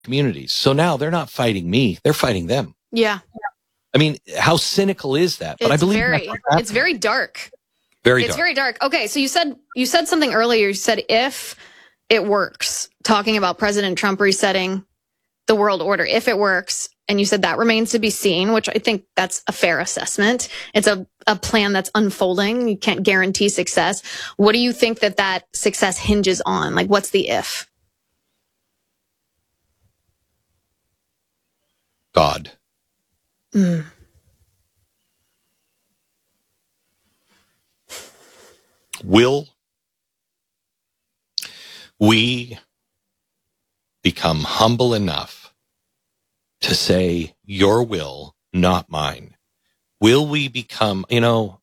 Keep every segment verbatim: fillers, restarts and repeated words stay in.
communities. So now they're not fighting me, they're fighting them. Yeah. I mean, how cynical is that? But it's I believe very, that's it's very dark. Very it's dark. very dark. Okay, so you said you said something earlier. You said if it works, talking about President Trump resetting the world order, if it works, and you said that remains to be seen, which I think that's a fair assessment. It's a, a plan that's unfolding. You can't guarantee success. What do you think that that success hinges on? Like, what's the if? God. Mm. Will we become humble enough to say, your will, not mine? Will we become, you know,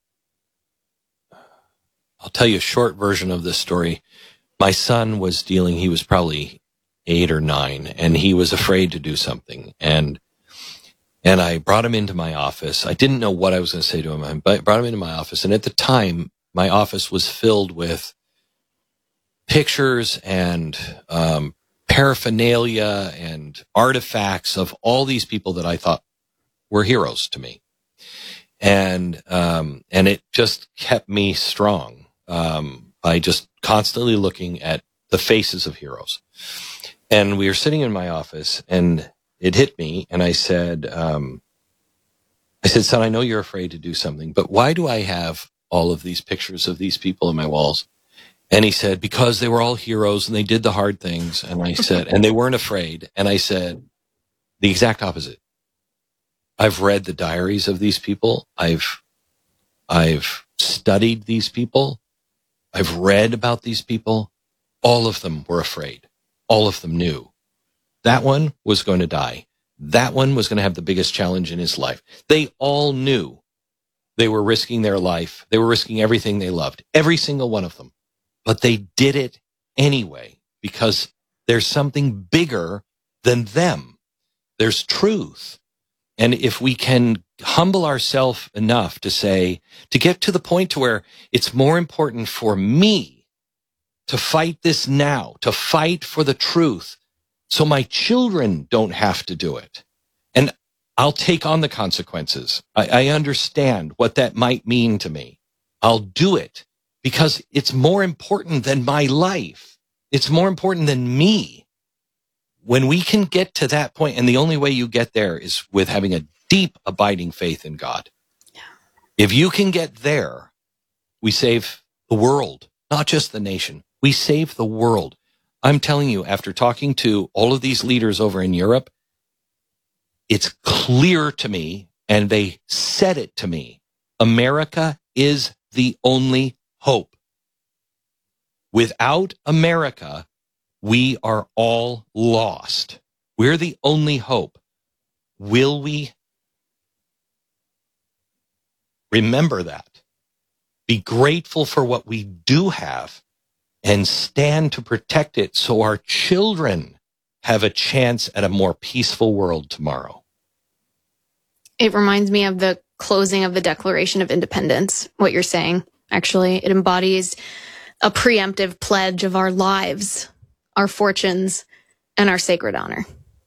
I'll tell you a short version of this story. My son was dealing, he was probably eight or nine, and he was afraid to do something. And and I brought him into my office. I didn't know what I was going to say to him. I brought him into my office. And at the time, my office was filled with pictures and um, paraphernalia and artifacts of all these people that I thought were heroes to me. And um, and it just kept me strong um, by just constantly looking at the faces of heroes. And we were sitting in my office, and it hit me, and I said, um, I said, son, I know you're afraid to do something, but why do I have all of these pictures of these people in my walls? And he said, because they were all heroes and they did the hard things. And I said, and they weren't afraid. And I said, the exact opposite. I've read the diaries of these people. I've, I've studied these people. I've read about these people. All of them were afraid. All of them knew that one was going to die. That one was going to have the biggest challenge in his life. They all knew they were risking their life. They were risking everything they loved, every single one of them. But they did it anyway because there's something bigger than them. There's truth. And if we can humble ourselves enough to say, to get to the point to where it's more important for me to fight this now, to fight for the truth, so my children don't have to do it. And I'll take on the consequences. I, I understand what that might mean to me. I'll do it because it's more important than my life. It's more important than me. When we can get to that point, and the only way you get there is with having a deep, abiding faith in God. Yeah. If you can get there, we save the world, not just the nation. We save the world. I'm telling you, after talking to all of these leaders over in Europe, it's clear to me, and they said it to me, America is the only hope. Without America, we are all lost. We're the only hope. Will we remember that? Be grateful for what we do have and stand to protect it so our children have a chance at a more peaceful world tomorrow. It reminds me of the closing of the Declaration of Independence, what you're saying. Actually, it embodies a preemptive pledge of our lives, our fortunes, and our sacred honor.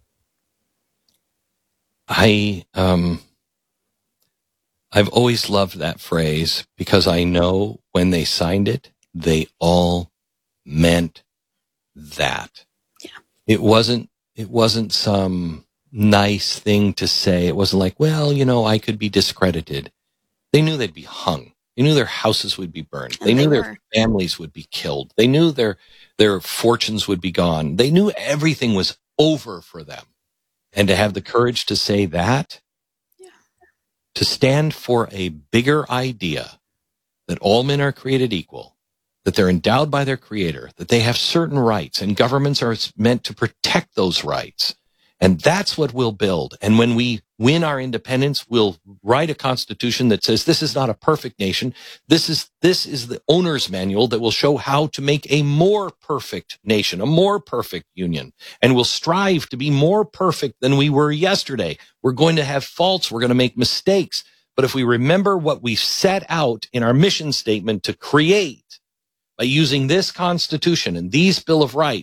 I, um, I've always loved that phrase because I know when they signed it, they all meant that. Yeah. It wasn't, it wasn't some nice thing to say. It wasn't like, well, you know, I could be discredited. They knew they'd be hung. They knew their houses would be burned. They, they knew were. their families would be killed. They knew their, their fortunes would be gone. They knew everything was over for them. And to have the courage to say that, yeah. to stand for a bigger idea that all men are created equal, that they're endowed by their creator, that they have certain rights, and governments are meant to protect those rights. And that's what we'll build. And when we win our independence, we'll write a constitution that says this is not a perfect nation. This is, this is the owner's manual that will show how to make a more perfect nation, a more perfect union. And we'll strive to be more perfect than we were yesterday. We're going to have faults. We're going to make mistakes. But if we remember what we set out in our mission statement to create by using this Constitution and these Bill of Rights,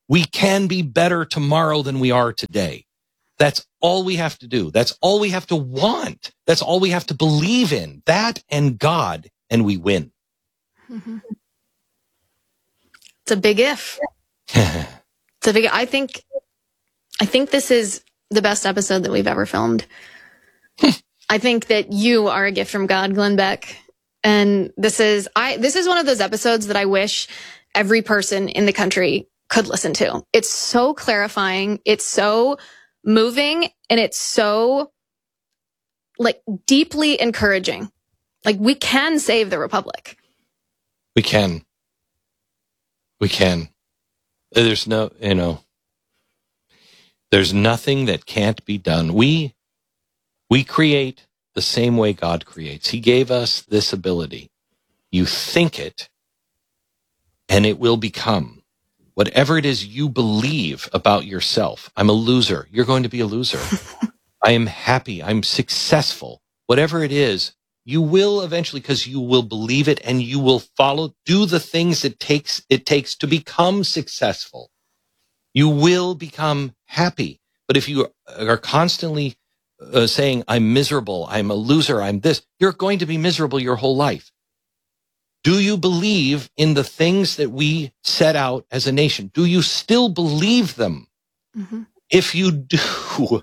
We can be better tomorrow than we are today. That's all we have to do. That's all we have to want. That's all we have to believe in. That and God, and we win. Mm-hmm. It's a big if. It's a big, I think, I think this is the best episode that we've ever filmed. I think that you are a gift from God, Glenn Beck. And this is, I, this is one of those episodes that I wish every person in the country could listen to. It's so clarifying. It's so moving, and it's so like deeply encouraging. Like, we can save the Republic. We can. We can. There's no, you know, there's nothing that can't be done. We, we create the same way God creates. He gave us this ability. You think it, and it will become. Whatever it is you believe about yourself. I'm a loser. You're going to be a loser. I am happy. I'm successful. Whatever it is, you will eventually, because you will believe it and you will follow, do the things it takes, it takes to become successful. You will become happy. But if you are constantly uh, saying, I'm miserable, I'm a loser, I'm this, you're going to be miserable your whole life. Do you believe in the things that we set out as a nation? Do you still believe them? Mm-hmm. If you do,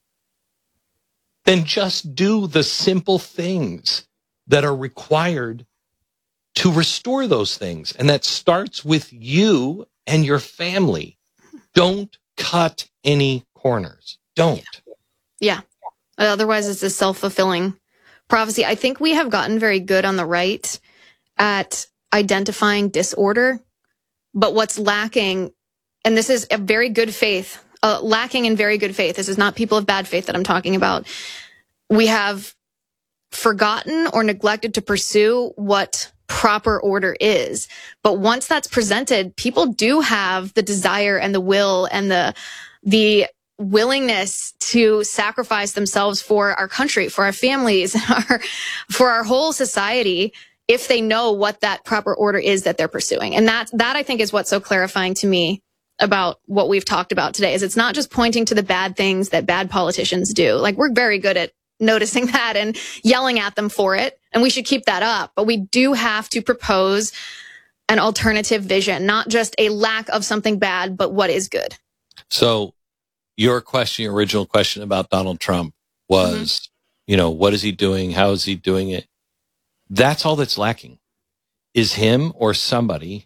then just do the simple things that are required to restore those things. And that starts with you and your family. Don't cut any corners. Don't. Yeah. yeah. Otherwise, it's a self-fulfilling prophecy. I think we have gotten very good on the right at identifying disorder, but what's lacking, and this is a very good faith, uh, lacking in very good faith. This is not people of bad faith that I'm talking about. We have forgotten or neglected to pursue what proper order is. But once that's presented, people do have the desire and the will and the, the willingness to sacrifice themselves for our country, for our families, our, for our whole society, if they know what that proper order is that they're pursuing. And that, that I think is what's so clarifying to me about what we've talked about today, is it's not just pointing to the bad things that bad politicians do. Like, we're very good at noticing that and yelling at them for it, and we should keep that up. But we do have to propose an alternative vision, not just a lack of something bad, but what is good. So your question, your original question about Donald Trump was, mm-hmm. you know, what is he doing? How is he doing it? That's all that's lacking, is him or somebody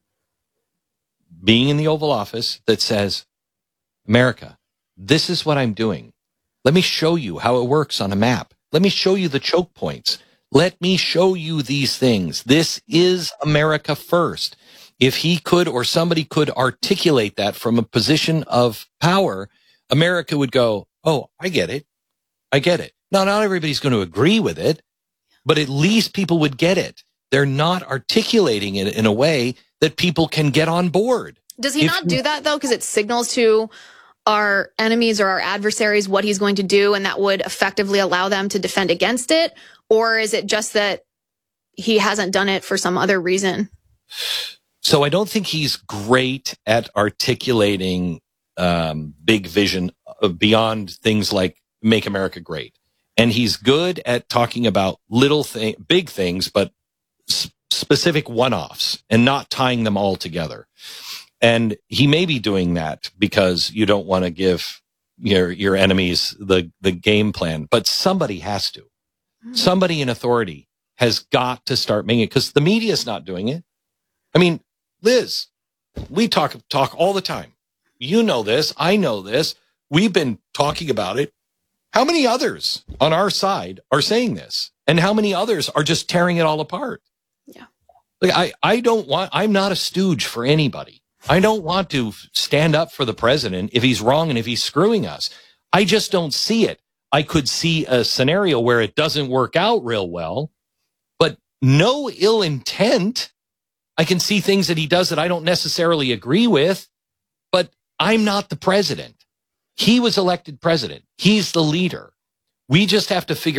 being in the Oval Office that says, America, this is what I'm doing. Let me show you how it works on a map. Let me show you the choke points. Let me show you these things. This is America first. If he could, or somebody could articulate that from a position of power, America would go, oh, I get it. I get it. Now, not everybody's going to agree with it, but at least people would get it. They're not articulating it in a way that people can get on board. Does he if, not do that, though? Because it signals to our enemies or our adversaries what he's going to do, and that would effectively allow them to defend against it? Or is it just that he hasn't done it for some other reason? So I don't think he's great at articulating um, big vision beyond things like Make America Great. And he's good at talking about little thing, big things, but s- specific one-offs and not tying them all together. And he may be doing that because you don't want to give your, your enemies the, the game plan, but somebody has to. Mm-hmm. Somebody in authority has got to start making it, because the media is not doing it. I mean, Liz, we talk, talk all the time. You know this. I know this. We've been talking about it. How many others on our side are saying this? And how many others are just tearing it all apart? Yeah. Like, I, I don't want, I'm not a stooge for anybody. I don't want to stand up for the president if he's wrong and if he's screwing us. I just don't see it. I could see a scenario where it doesn't work out real well, but no ill intent. I can see things that he does that I don't necessarily agree with, but I'm not the president. He was elected president. He's the leader. We just have to figure out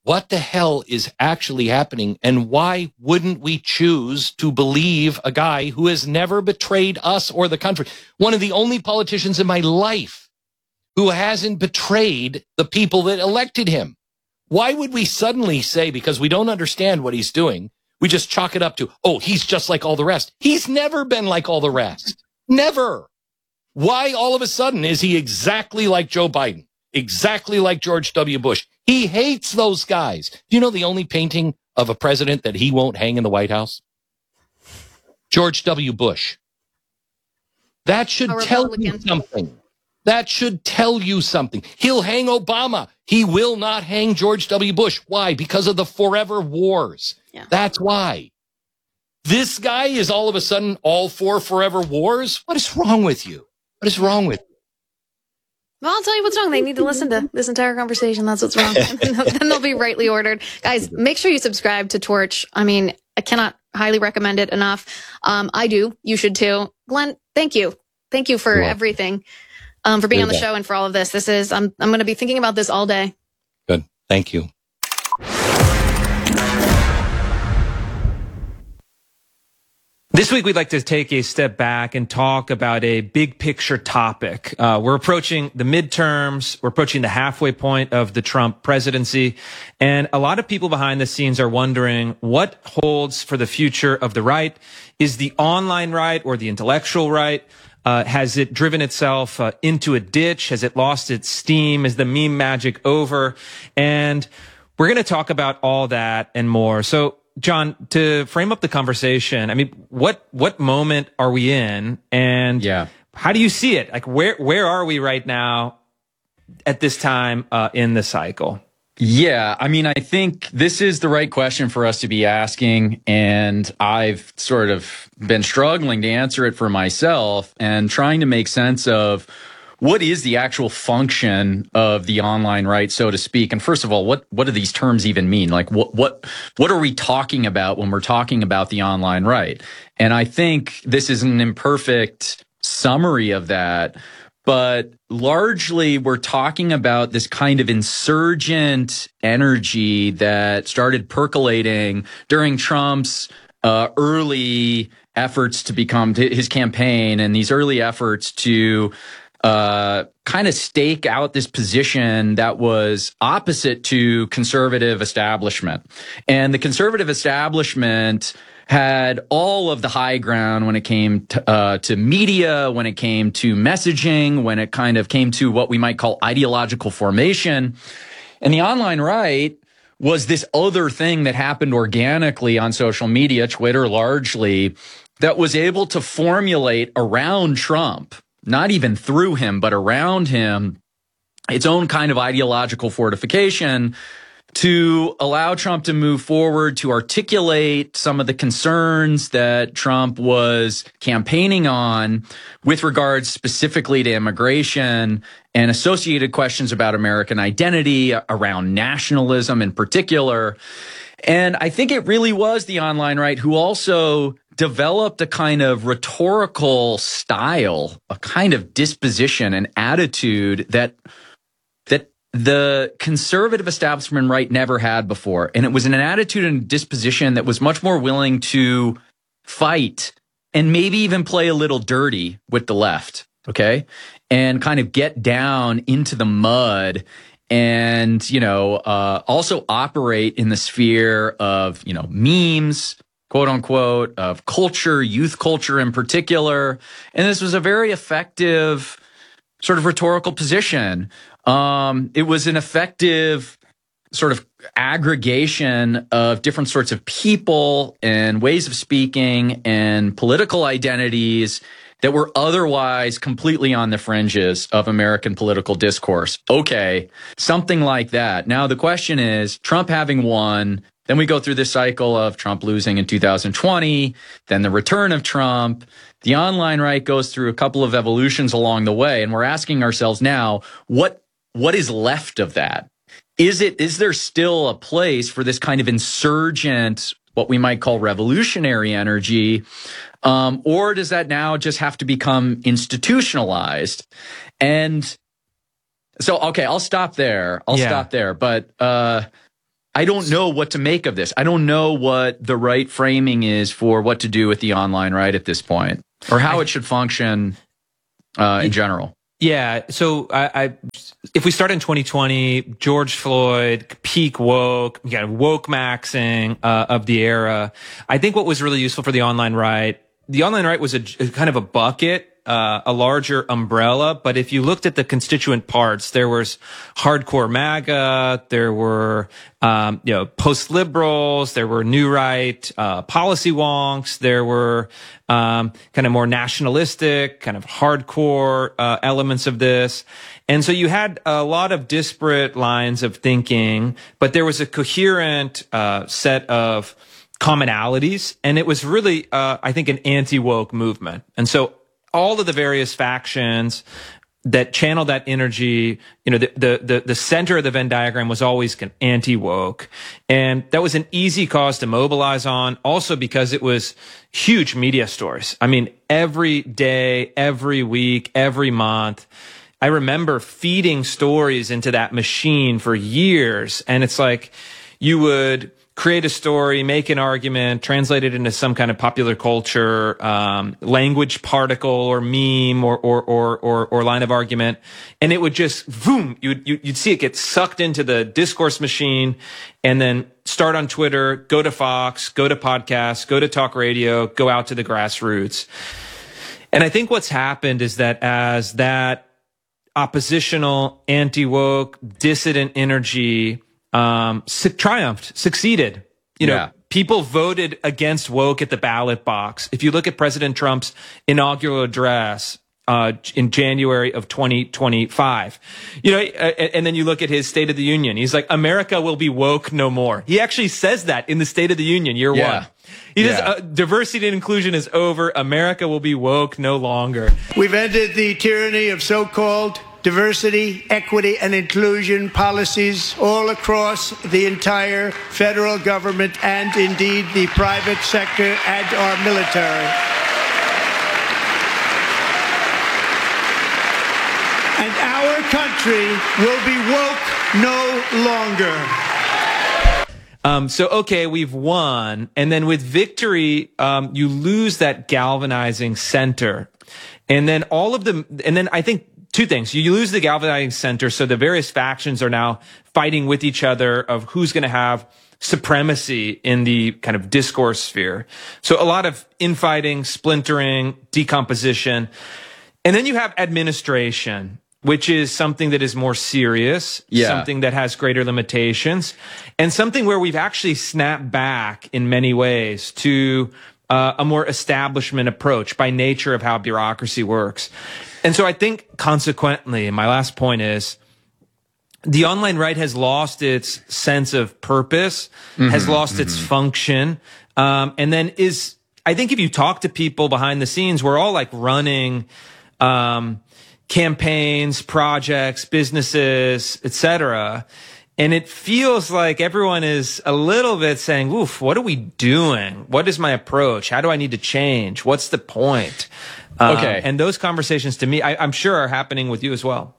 what the hell is actually happening, and why wouldn't we choose to believe a guy who has never betrayed us or the country? One of the only politicians in my life who hasn't betrayed the people that elected him. Why would we suddenly say, because we don't understand what he's doing, we just chalk it up to, oh, he's just like all the rest? He's never been like all the rest. Never. Why all of a sudden is he exactly like Joe Biden? Exactly like George W. Bush? He hates those guys. Do you know the only painting of a president that he won't hang in the White House? George W. Bush. That should tell you something. That should tell you something. He'll hang Obama. He will not hang George W. Bush. Why? Because of the forever wars. Yeah. That's why. This guy is all of a sudden all for forever wars? What is wrong with you? What is wrong with you? Well, I'll tell you what's wrong. They need to listen to this entire conversation. That's what's wrong. Then they'll be rightly ordered. Guys, make sure you subscribe to Torch. I mean, I cannot highly recommend it enough. Um, I do. You should too. Glenn, thank you. Thank you for cool. everything. Um, for being Good on the show and for all of this. This is, I'm, I'm going to be thinking about this all day. Good. Thank you. This week, we'd like to take a step back and talk about a big picture topic. Uh, we're approaching the midterms. We're approaching the halfway point of the Trump presidency. And a lot of people behind the scenes are wondering what holds for the future of the right. Is the online right or the intellectual right? Uh, has it driven itself uh, into a ditch? Has it lost its steam? Is the meme magic over? And we're going to talk about all that and more. So, John, to frame up the conversation, I mean, what what moment are we in, and yeah. how do you see it? Like, where where are we right now at this time uh, in the cycle? Yeah, I mean, I think this is the right question for us to be asking, and I've sort of been struggling to answer it for myself and trying to make sense of what is the actual function of the online right, so to speak. And first of all, what what do these terms even mean? Like, what what what are we talking about when we're talking about the online right? And I think this is an imperfect summary of that. But largely, we're talking about this kind of insurgent energy that started percolating during Trump's uh, early efforts to become his campaign, and these early efforts to uh, kind of stake out this position that was opposite to conservative establishment. And the conservative establishment had all of the high ground when it came to, uh, to media, when it came to messaging, when it kind of came to what we might call ideological formation. And the online right was this other thing that happened organically on social media, Twitter largely, that was able to formulate around Trump, not even through him, but around him, its own kind of ideological fortification to allow Trump to move forward, to articulate some of the concerns that Trump was campaigning on with regards specifically to immigration and associated questions about American identity, around nationalism in particular. And I think it really was the online right who also developed a kind of rhetorical style, a kind of disposition and attitude that that the conservative establishment right never had before. And it was an attitude and disposition that was much more willing to fight and maybe even play a little dirty with the left, okay? And kind of get down into the mud and, you know, uh, also operate in the sphere of, you know, memes, quote unquote, of culture, youth culture in particular. And this was a very effective sort of rhetorical position. Um, it was an effective sort of aggregation of different sorts of people and ways of speaking and political identities that were otherwise completely on the fringes of American political discourse. Okay, something like that. Now, the question is, Trump having won, then we go through this cycle of Trump losing in two thousand twenty, then the return of Trump. The online right goes through a couple of evolutions along the way, and we're asking ourselves now, what what is left of that? Is it is there still a place for this kind of insurgent, what we might call revolutionary energy, um, or does that now just have to become institutionalized? And so, okay, I'll stop there. I'll yeah. stop there. But uh, I don't know what to make of this. I don't know what the right framing is for what to do with the online right at this point, or how I, it should function uh, in general. Yeah. So I, I, if we start in twenty twenty, George Floyd, peak woke, you got woke maxing uh, of the era. I think what was really useful for the online right, the online right was a, a kind of a bucket. Uh, a larger umbrella, but if you looked at the constituent parts, there was hardcore MAGA, there were, um, you know, post-liberals, there were new right, uh, policy wonks, there were, um, kind of more nationalistic, kind of hardcore, uh, elements of this. And so you had a lot of disparate lines of thinking, but there was a coherent, uh, set of commonalities, and it was really, uh, I think, an anti-woke movement. And so all of the various factions that channeled that energy, you know, the, the, the, the center of the Venn diagram was always anti-woke. And that was an easy cause to mobilize on, also because it was huge media stories. I mean, every day, every week, every month, I remember feeding stories into that machine for years. And it's like you would create a story, make an argument, translate it into some kind of popular culture, um, language particle or meme or, or, or, or, or line of argument. And it would just, boom, you'd, you'd see it get sucked into the discourse machine and then start on Twitter, go to Fox, go to podcasts, go to talk radio, go out to the grassroots. And I think what's happened is that as that oppositional, anti-woke, dissident energy Um, su- triumphed, succeeded. You know, yeah. People voted against woke at the ballot box. If you look at President Trump's inaugural address, uh, in January of twenty twenty-five, you know, uh, and then you look at his State of the Union. He's like, America will be woke no more. He actually says that in the State of the Union, year yeah. one. He yeah. says, uh, diversity and inclusion is over. America will be woke no longer. We've ended the tyranny of so-called diversity, equity, and inclusion policies all across the entire federal government and indeed the private sector and our military. And our country will be woke no longer. Um, so, okay, we've won. And then with victory, um, you lose that galvanizing center. And then all of them, and then I think two things. You lose the galvanizing center, so the various factions are now fighting with each other of who's going to have supremacy in the kind of discourse sphere. So a lot of infighting, splintering, decomposition. And then you have administration, which is something that is more serious, yeah. something that has greater limitations, and something where we've actually snapped back in many ways to uh, a more establishment approach by nature of how bureaucracy works. And so I think consequently, my last point is the online right has lost its sense of purpose, mm-hmm, has lost mm-hmm. its function. Um, and then is, I think if you talk to people behind the scenes, we're all like running, um, campaigns, projects, businesses, et cetera. And it feels like everyone is a little bit saying, oof, what are we doing? What is my approach? How do I need to change? What's the point? Okay. Um, and those conversations to me, I, I'm sure are happening with you as well.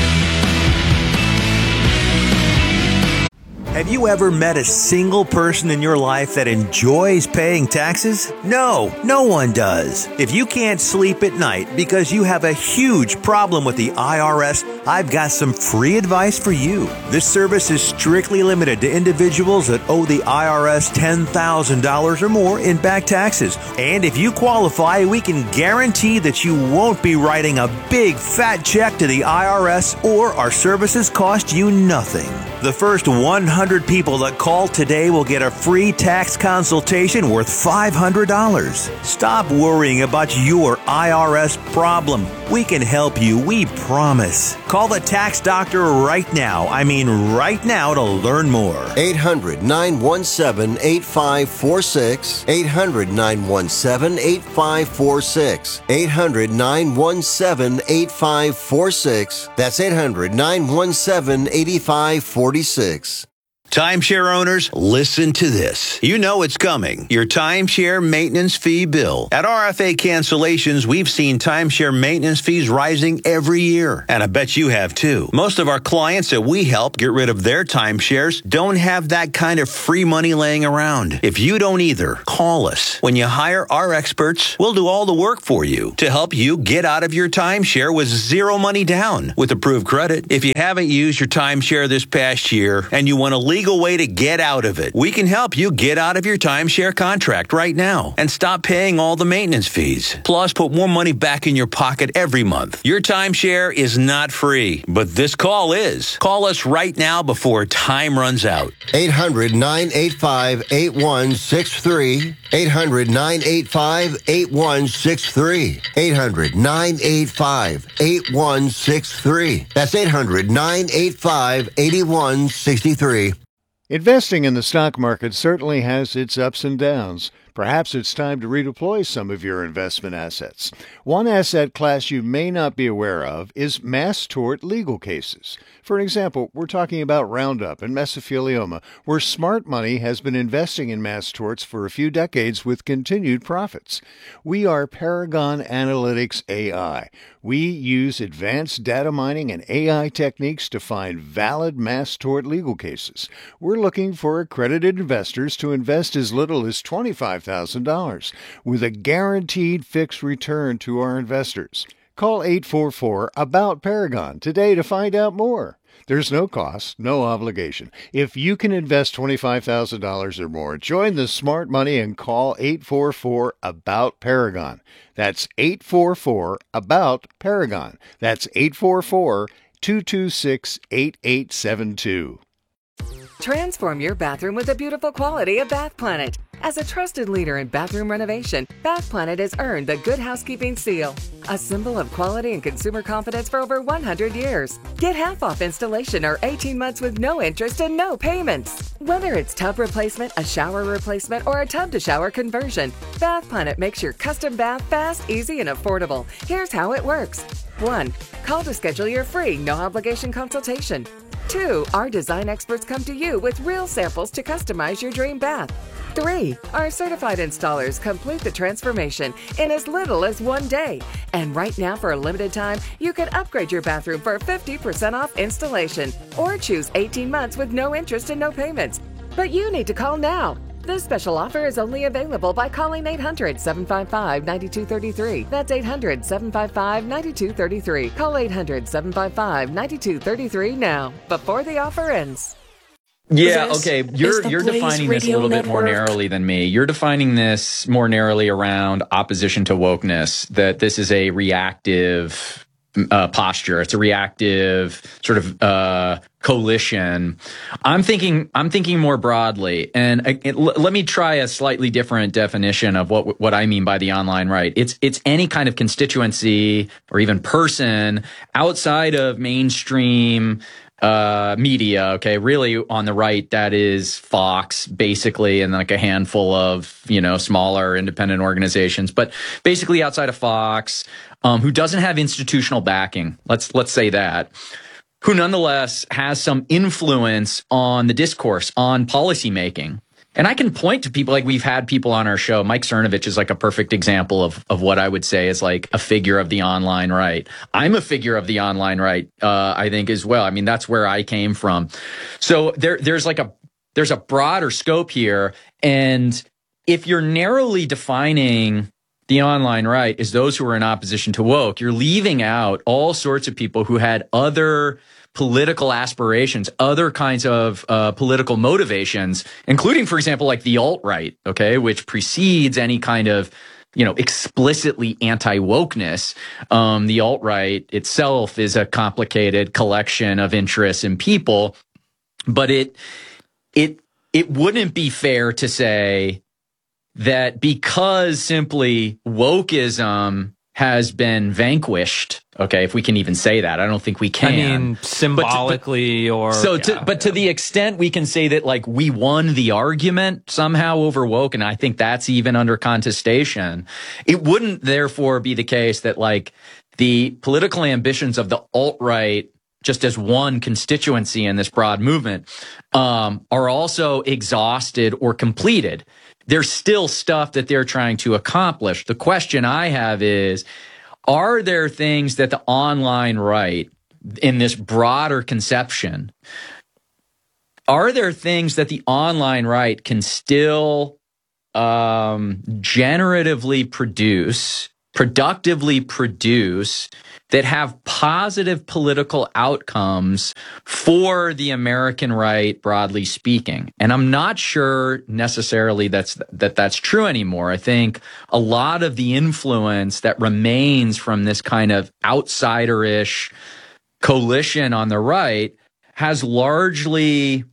Have you ever met a single person in your life that enjoys paying taxes? No, no one does. If you can't sleep at night because you have a huge problem with the I R S, I've got some free advice for you. This service is strictly limited to individuals that owe the I R S ten thousand dollars or more in back taxes. And if you qualify, we can guarantee that you won't be writing a big fat check to the I R S, or our services cost you nothing. The first one hundred people that call today will get a free tax consultation worth five hundred dollars. Stop worrying about your I R S problem. We can help you, we promise. Call the tax doctor right now. I mean right now to learn more. eight hundred, nine one seven, eight five four six. eight hundred, nine one seven, eight five four six. eight hundred, nine one seven, eight five four six. That's eight hundred, nine one seven, eight five four six. Timeshare owners, listen to this. You know it's coming. Your timeshare maintenance fee bill. At R F A Cancellations, we've seen timeshare maintenance fees rising every year. And I bet you have too. Most of our clients that we help get rid of their timeshares don't have that kind of free money laying around. If you don't either, call us. When you hire our experts, we'll do all the work for you to help you get out of your timeshare with zero money down with approved credit. If you haven't used your timeshare this past year and you want a legal way to get out of it, we can help you get out of your timeshare contract right now and stop paying all the maintenance fees. Plus, put more money back in your pocket every month. Your timeshare is not free, but this call is. Call us right now before time runs out. eight hundred, nine eight five, eight one six three. eight hundred, nine eight five, eight one six three. eight hundred, nine eight five, eight one six three. That's eight hundred, nine eight five, eight one six three. Investing in the stock market certainly has its ups and downs. Perhaps it's time to redeploy some of your investment assets. One asset class you may not be aware of is mass tort legal cases. For example, we're talking about Roundup and mesothelioma, where smart money has been investing in mass torts for a few decades with continued profits. We are Paragon Analytics A I. We use advanced data mining and A I techniques to find valid mass tort legal cases. We're looking for accredited investors to invest as little as twenty-five thousand dollars with a guaranteed fixed return to our investors. Call eight four four, ABOUT Paragon today to find out more. There's no cost, no obligation. If you can invest twenty-five thousand dollars or more, join the smart money and call eight four four, ABOUT Paragon. That's eight four four, ABOUT Paragon. That's eight four four, two two six, eight eight seven two. Transform your bathroom with the beautiful quality of Bath Planet. As a trusted leader in bathroom renovation, Bath Planet has earned the Good Housekeeping seal, a symbol of quality and consumer confidence for over one hundred years. Get half off installation or eighteen months with no interest and no payments. Whether it's tub replacement, a shower replacement, or a tub-to-shower conversion, Bath Planet makes your custom bath fast, easy, and affordable. Here's how it works. one. Call to schedule your free, no-obligation consultation. two. Our design experts come to you with real samples to customize your dream bath. three. Our certified installers complete the transformation in as little as one day. And right now, for a limited time, you can upgrade your bathroom for fifty percent off installation or choose eighteen months with no interest and no payments. But you need to call now. This special offer is only available by calling eight hundred, seven five five, nine two three three. That's eight hundred, seven five five, nine two three three. Call eight hundred, seven five five, nine two three three now, before the offer ends. Yeah, okay. You're you're defining this a little bit more narrowly than me. You're defining this more narrowly around opposition to wokeness, that this is a reactive uh, posture. It's a reactive sort of uh, coalition. I'm thinking I'm thinking more broadly, and uh, it, l- let me try a slightly different definition of what what I mean by the online right. It's it's any kind of constituency or even person outside of mainstream Uh, media, okay, really on the right, that is Fox, basically, and like a handful of, you know, smaller independent organizations, but basically outside of Fox, um, who doesn't have institutional backing, let's, let's say that, who nonetheless has some influence on the discourse, on policymaking. And I can point to people, like we've had people on our show. Mike Cernovich is like a perfect example of, of what I would say is like a figure of the online right. I'm a figure of the online right, uh, I think as well. I mean, that's where I came from. So there, there's like a, there's a broader scope here. And if you're narrowly defining the online right as those who are in opposition to woke, you're leaving out all sorts of people who had other political aspirations, other kinds of uh, political motivations, including, for example, like the alt-right, okay, which precedes any kind of, you know, explicitly anti-wokeness. Um, the alt-right itself is a complicated collection of interests and people, but it it it wouldn't be fair to say that because simply wokeism has been vanquished. Okay, if we can even say that. I don't think we can. I mean, symbolically, but to, but, or so. Yeah, to, but yeah. to the extent we can say that, like, we won the argument somehow over woke, and I think that's even under contestation. It wouldn't, therefore, be the case that, like, the political ambitions of the alt-right just as one constituency in this broad movement, um, are also exhausted or completed. There's still stuff that they're trying to accomplish. The question I have is, are there things that the online right, in this broader conception, are there things that the online right can still um, generatively produce, productively produce, that have positive political outcomes for the American right, broadly speaking? And I'm not sure necessarily that's that that's true anymore. I think a lot of the influence that remains from this kind of outsider-ish coalition on the right has largely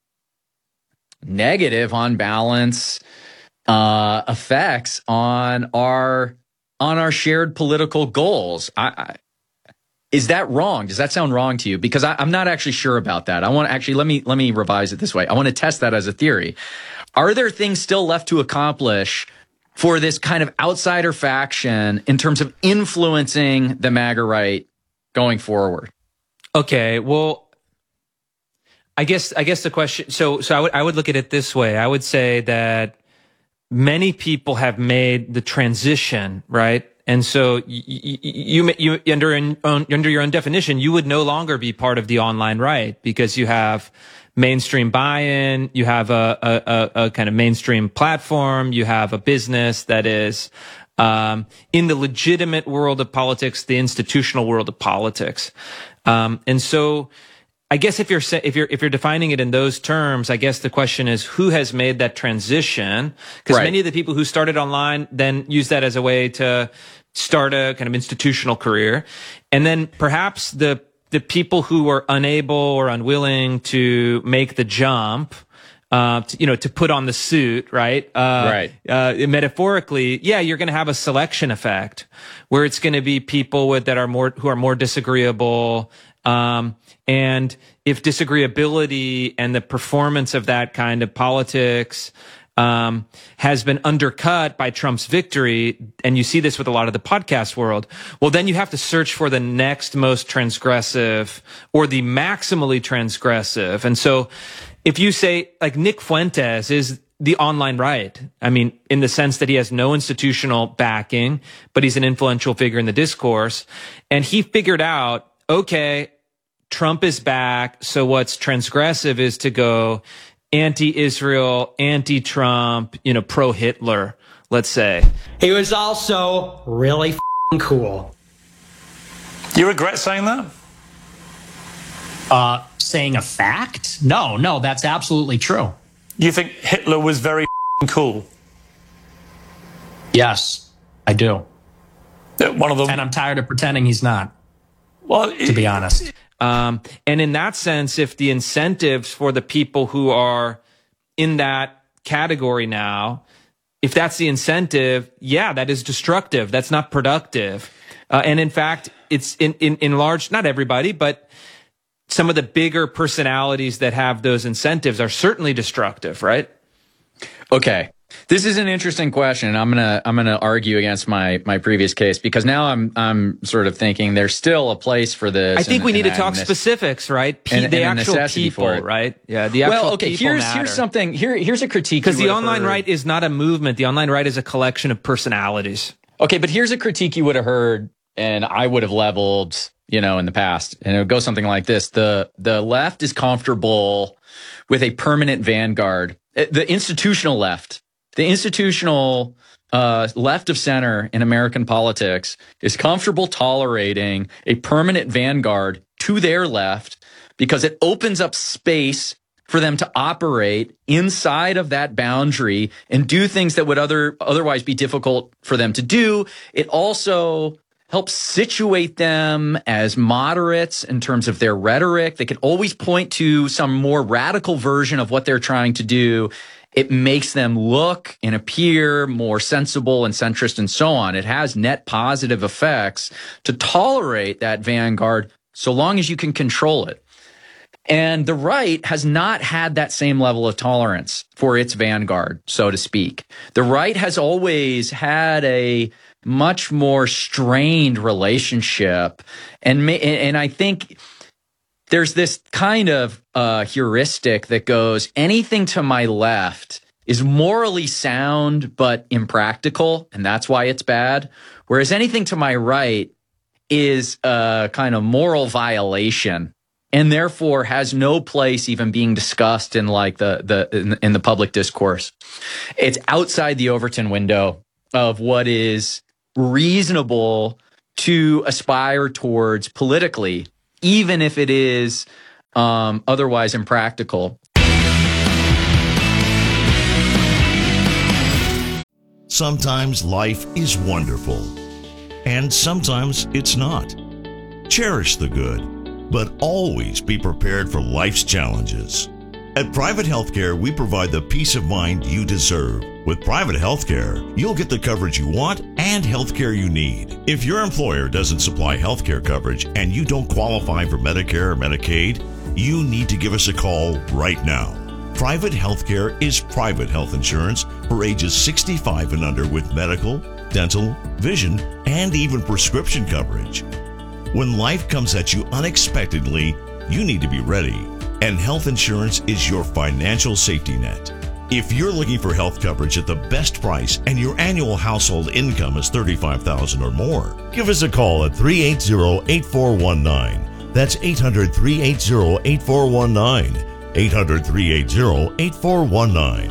negative, on balance, uh, effects on our on our shared political goals. I, I Is that wrong? Does that sound wrong to you? Because I, I'm not actually sure about that. I want to actually, let me, let me revise it this way. I want to test that as a theory. Are there things still left to accomplish for this kind of outsider faction in terms of influencing the MAGA right going forward? Okay. Well, I guess, I guess the question, so, so I would, I would look at it this way. I would say that many people have made the transition, right? And so you, you, you, under, under your own definition, you would no longer be part of the online right because you have mainstream buy-in, you have a, a, a kind of mainstream platform, you have a business that is, um, in the legitimate world of politics, the institutional world of politics. Um, and so I guess if you're, if you're, if you're defining it in those terms, I guess the question is who has made that transition? Because right. many of the people who started online then use that as a way to start a kind of institutional career. And then perhaps the, the people who are unable or unwilling to make the jump, uh, to, you know, to put on the suit, right? Uh, right. Uh, metaphorically, yeah, you're going to have a selection effect where it's going to be people with, that are more, who are more disagreeable. Um, and if disagreeability and the performance of that kind of politics, um, has been undercut by Trump's victory, and you see this with a lot of the podcast world, well, then you have to search for the next most transgressive or the maximally transgressive. And so if you say, like, Nick Fuentes is the online right, I mean, in the sense that he has no institutional backing, but he's an influential figure in the discourse, and he figured out, okay, Trump is back, so what's transgressive is to go anti-Israel, anti-Trump, you know, pro-Hitler, let's say. He was also really f***ing cool. You regret saying that? Uh, saying a fact? No, no, that's absolutely true. You think Hitler was very f***ing cool? Yes, I do. One of them. And I'm tired of pretending he's not. Well, to be honest. Um, and in that sense, if the incentives for the people who are in that category now, if that's the incentive, yeah, that is destructive. That's not productive. Uh, and in fact, it's in, in, in large, not everybody, but some of the bigger personalities that have those incentives are certainly destructive, right? Okay. This is an interesting question, and I'm gonna I'm gonna argue against my my previous case because now I'm I'm sort of thinking there's still a place for this. I think and, we need and to talk specifics, right? P- and, the and actual people, right? Yeah, the actual well, okay. people Here's matter. here's something. Here here's a critique because the online heard. right is not a movement. The online right is a collection of personalities. Okay, but here's a critique you would have heard, and I would have leveled, you know, in the past, and it would go something like this: the the left is comfortable with a permanent vanguard. The institutional left. The institutional uh, left of center in American politics is comfortable tolerating a permanent vanguard to their left because it opens up space for them to operate inside of that boundary and do things that would other otherwise be difficult for them to do. It also helps situate them as moderates in terms of their rhetoric. They can always point to some more radical version of what they're trying to do. It makes them look and appear more sensible and centrist and so on. It has net positive effects to tolerate that vanguard so long as you can control it. And the right has not had that same level of tolerance for its vanguard, so to speak. The right has always had a much more strained relationship. And, and I think there's this kind of uh, heuristic that goes, anything to my left is morally sound but impractical, and that's why it's bad. Whereas anything to my right is a kind of moral violation, and therefore has no place even being discussed in like the the in, in the public discourse. It's outside the Overton window of what is reasonable to aspire towards politically, even if it is um, otherwise impractical. Sometimes life is wonderful, and sometimes it's not. Cherish the good, but always be prepared for life's challenges. At Private Healthcare, we provide the peace of mind you deserve. With Private Healthcare, you'll get the coverage you want and healthcare you need. If your employer doesn't supply healthcare coverage and you don't qualify for Medicare or Medicaid, you need to give us a call right now. Private Healthcare is private health insurance for ages sixty-five and under with medical, dental, vision, and even prescription coverage. When life comes at you unexpectedly, you need to be ready, and health insurance is your financial safety net. If you're looking for health coverage at the best price and your annual household income is thirty-five thousand dollars or more, give us a call at three eight zero, eight four one nine. That's eight hundred, three eight zero, eight four one nine. eight hundred, three eight zero, eight four one nine.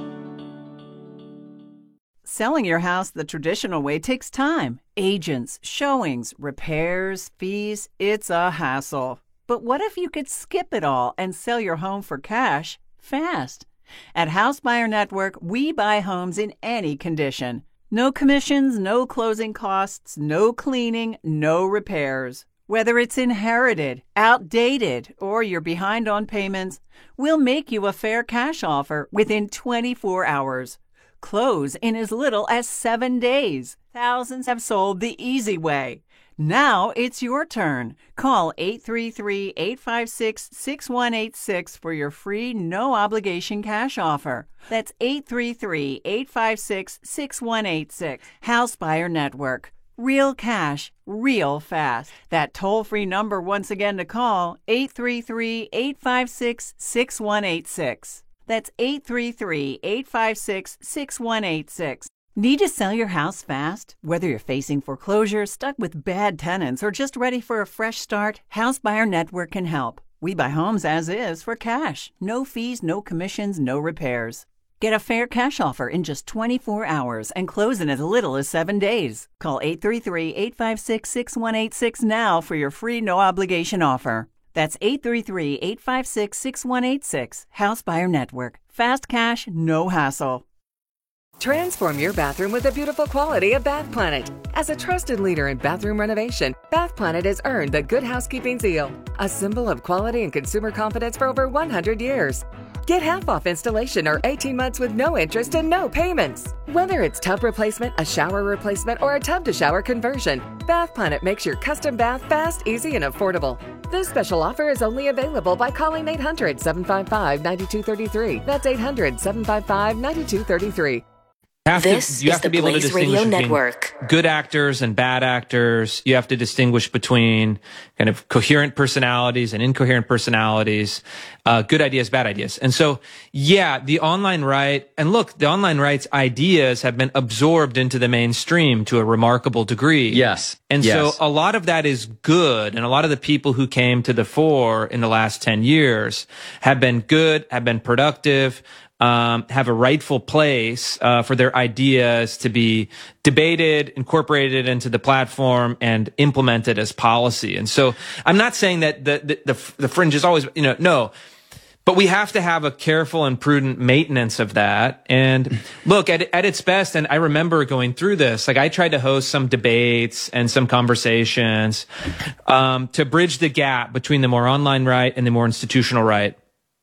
Selling your house the traditional way takes time. Agents, showings, repairs, fees. It's a hassle. But what if you could skip it all and sell your home for cash fast? At House Buyer Network, we buy homes in any condition. No commissions, no closing costs, no cleaning, no repairs. Whether it's inherited, outdated, or you're behind on payments, we'll make you a fair cash offer within twenty-four hours. Close in as little as seven days. Thousands have sold the easy way. Now it's your turn. Call eight three three, eight five six, six one eight six for your free no-obligation cash offer. That's eight three three, eight five six, six one eight six. House Buyer Network. Real cash, real fast. That toll-free number once again to call, eight three three, eight five six, six one eight six. That's eight three three, eight five six, six one eight six. Need to sell your house fast? Whether you're facing foreclosure, stuck with bad tenants, or just ready for a fresh start, House Buyer Network can help. We buy homes as is for cash. No fees, no commissions, no repairs. Get a fair cash offer in just twenty-four hours and close in as little as seven days. Call eight three three, eight five six, six one eight six now for your free no-obligation offer. That's eight three three, eight five six, six one eight six. House Buyer Network. Fast cash, no hassle. Transform your bathroom with the beautiful quality of Bath Planet. As a trusted leader in bathroom renovation, Bath Planet has earned the Good Housekeeping seal, a symbol of quality and consumer confidence for over one hundred years. Get half off installation or eighteen months with no interest and no payments. Whether it's tub replacement, a shower replacement, or a tub-to-shower conversion, Bath Planet makes your custom bath fast, easy, and affordable. This special offer is only available by calling eight hundred, seven five five, nine two three three. That's eight hundred, seven five five, nine two three three. Have this to, you is have the to be able to Blaze distinguish Radio between Network. Good actors and bad actors. You have to distinguish between kind of coherent personalities and incoherent personalities, uh, good ideas, bad ideas. And so, yeah, the online right, and look, the online right's ideas have been absorbed into the mainstream to a remarkable degree. Yes. And yes. so a lot of that is good. And a lot of the people who came to the fore in the last ten years have been good, have been productive, Um, have a rightful place uh, for their ideas to be debated, incorporated into the platform, and implemented as policy. And so, I'm not saying that the the, the, the fringe is always, you know, no, but we have to have a careful and prudent maintenance of that. And look, at at its best, and I remember going through this, like I tried to host some debates and some conversations um, to bridge the gap between the more online right and the more institutional right.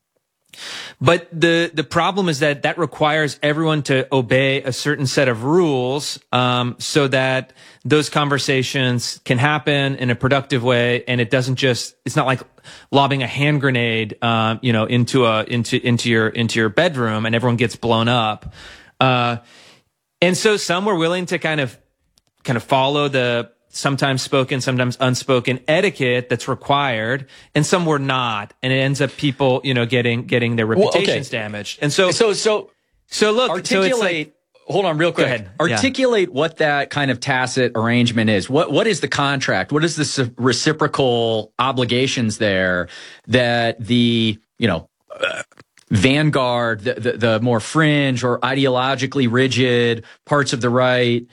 But the, the problem is that that requires everyone to obey a certain set of rules, um, so that those conversations can happen in a productive way. And it doesn't just, it's not like lobbing a hand grenade, um, you know, into a, into, into your, into your bedroom and everyone gets blown up. Uh, and so some were willing to kind of, kind of follow the, sometimes spoken, sometimes unspoken etiquette that's required, and some were not, and it ends up people, you know, getting getting their reputations well, okay. damaged. And so, so, so, so look, articulate. So it's like, hold on, real quick. Go ahead. Articulate yeah. what that kind of tacit arrangement is. What what is the contract? What is the reciprocal obligations there that the you know uh, vanguard, the, the the more fringe or ideologically rigid parts of the right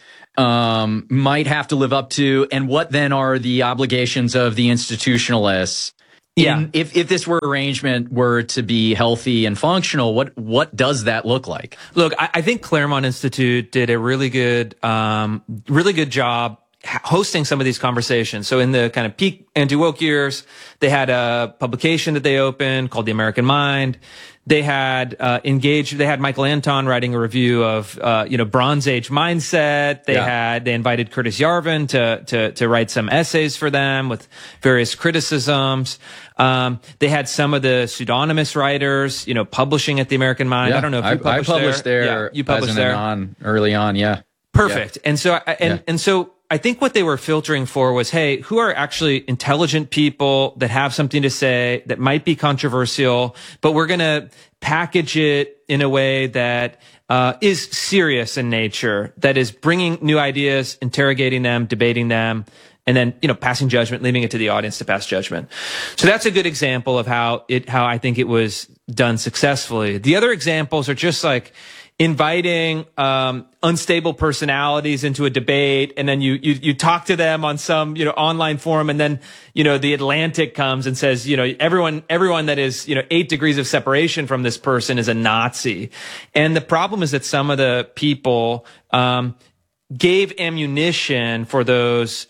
um, might have to live up to, and what then are the obligations of the institutionalists? Yeah. In, if if this were arrangement were to be healthy and functional, what what does that look like? Look, I, I think Claremont Institute did a really good, um, really good job hosting some of these conversations. So in the kind of peak anti-woke years, they had a publication that they opened called The American Mind. They had uh, engaged. They had Michael Anton writing a review of, uh, you know, Bronze Age mindset. They yeah. had they invited Curtis Yarvin to to to write some essays for them with various criticisms. Um, they had some of the pseudonymous writers, you know, publishing at the American Mind. Yeah, I don't know if I, you published I published there. there. Yeah, you published as there on, early on. Yeah, perfect. Yeah. And so I, and yeah. and so. I think what they were filtering for was, hey, who are actually intelligent people that have something to say that might be controversial, but we're going to package it in a way that uh, is serious in nature, that is bringing new ideas, interrogating them, debating them, and then, you know, passing judgment, leaving it to the audience to pass judgment. So that's a good example of how it, how I think it was done successfully. The other examples are just like, inviting um unstable personalities into a debate, and then you you you talk to them on some you know online forum, and then you know the Atlantic comes and says you know everyone everyone that is you know eight degrees of separation from this person is a Nazi. And the problem is that some of the people um gave ammunition for those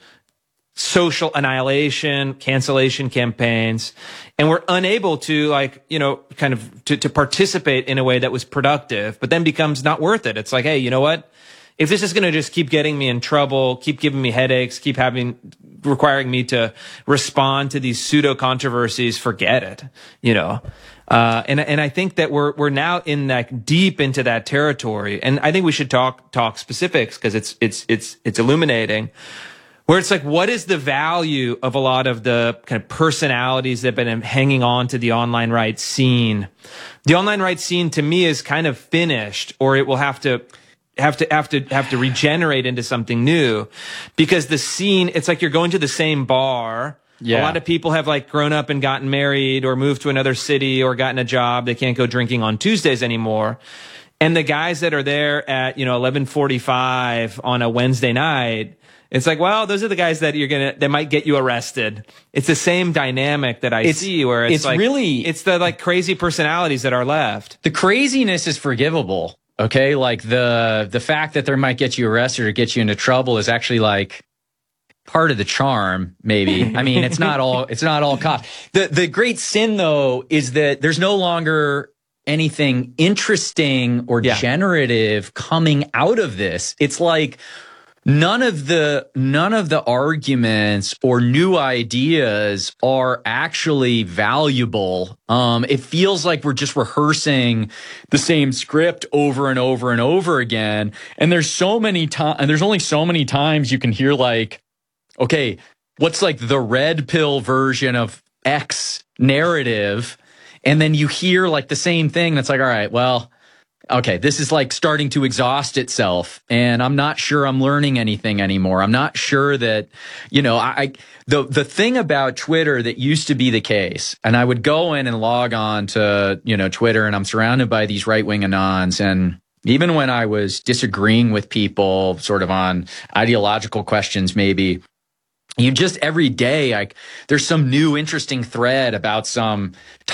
social annihilation, cancellation campaigns, and were unable to like, you know, kind of to, to participate in a way that was productive, but then becomes not worth it. It's like, hey, you know what? If this is going to just keep getting me in trouble, keep giving me headaches, keep having, requiring me to respond to these pseudo controversies, forget it, you know? Uh, and, and I think that we're, we're now in like deep into that territory. And I think we should talk, talk specifics because it's, it's, it's, it's illuminating. Where it's like, what is the value of a lot of the kind of personalities that have been hanging on to the online right scene? The online right scene to me is kind of finished, or it will have to have to have to have to regenerate into something new, because the scene, it's like you're going to the same bar. Yeah. A lot of people have like grown up and gotten married or moved to another city or gotten a job. They can't go drinking on Tuesdays anymore. And the guys that are there at, you know, eleven forty-five on a Wednesday night, it's like, well, those are the guys that you're going to, that might get you arrested. It's the same dynamic that I it's, see where it's, it's like, really, it's the like crazy personalities that are left. The craziness is forgivable. Okay. Like the, the fact that there might get you arrested or get you into trouble is actually like part of the charm, maybe. I mean, it's not all, it's not all cops. The, the great sin though is that there's no longer anything interesting or yeah. generative coming out of this. It's like, None of the none of the arguments or new ideas are actually valuable. Um, it feels like we're just rehearsing the same script over and over and over again. And there's so many times, and there's only so many times you can hear like, okay, what's like the red pill version of X narrative, and then you hear like the same thing. That's like, all right, well. Okay, this is like starting to exhaust itself, and I'm not sure I'm learning anything anymore. I'm not sure that, you know, I, the, the thing about Twitter that used to be the case, and I would go in and log on to, you know, Twitter, and I'm surrounded by these right-wing anons, and even when I was disagreeing with people sort of on ideological questions, maybe, you just every day, like, there's some new interesting thread about some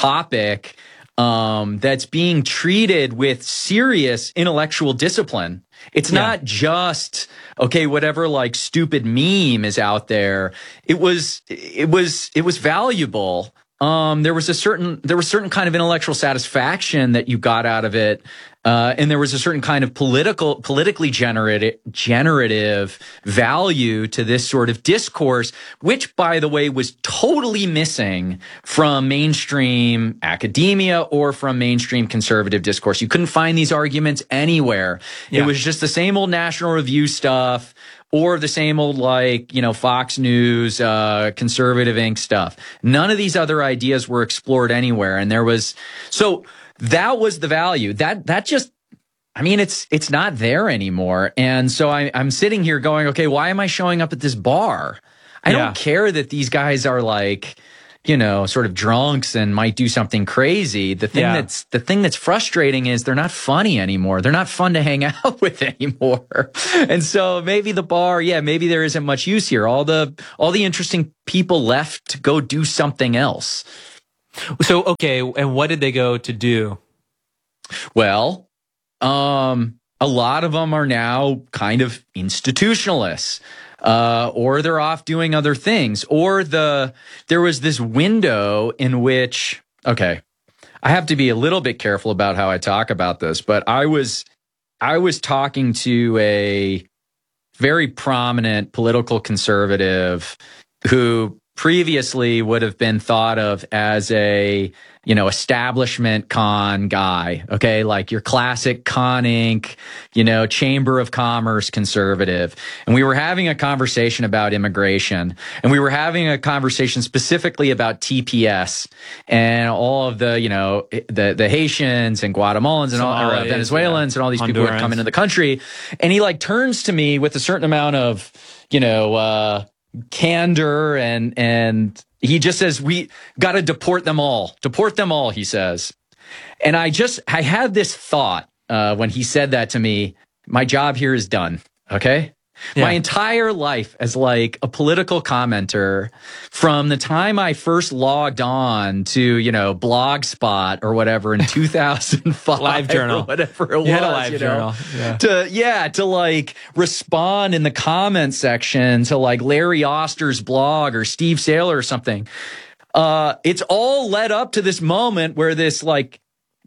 topic Um, that's being treated with serious intellectual discipline. It's yeah. not just, okay, whatever like stupid meme is out there. It was, it was, it was valuable. Um, there was a certain, there was certain kind of intellectual satisfaction that you got out of it. Uh, and there was a certain kind of political, politically generative, generative value to this sort of discourse, which, by the way, was totally missing from mainstream academia or from mainstream conservative discourse. You couldn't find these arguments anywhere. Yeah. It was just the same old National Review stuff, or the same old, like, you know, Fox News, uh, conservative ink stuff. None of these other ideas were explored anywhere. And there was, so that was the value. That, that just, I mean, it's, it's not there anymore. And so I, I'm sitting here going, okay, why am I showing up at this bar? I Yeah. don't care that these guys are like, you know, sort of drunks and might do something crazy. The thing Yeah. that's, the thing that's frustrating is they're not funny anymore. They're not fun to hang out with anymore. And so maybe the bar, yeah, maybe there isn't much use here. All the, all the interesting people left to go do something else. So, okay. And what did they go to do? Well, um, a lot of them are now kind of institutionalists. Uh, or they're off doing other things, or the, there was this window in which, okay, I have to be a little bit careful about how I talk about this, but I was, I was talking to a very prominent political conservative who previously would have been thought of as a, you know, establishment con guy, okay? Like your classic con inc, you know, Chamber of Commerce conservative. And we were having a conversation about immigration, and we were having a conversation specifically about T P S and all of the, you know, the, the Haitians and Guatemalans and all, or Somalis, Venezuelans yeah. and all these people who had come Hondurans. into the country. And he like turns to me with a certain amount of, you know, uh, candor, and, and he just says, we got to deport them all, deport them all, he says. And I just, I had this thought, uh, when he said that to me, my job here is done. Okay. Yeah. My entire life as like a political commenter, from the time I first logged on to, you know, Blogspot or whatever in two thousand five, Live journal. or whatever it You was, had a live you know, journal. Yeah. to, yeah, to like respond in the comment section to like Larry Oster's blog or Steve Saylor or something. Uh, it's all led up to this moment where this like,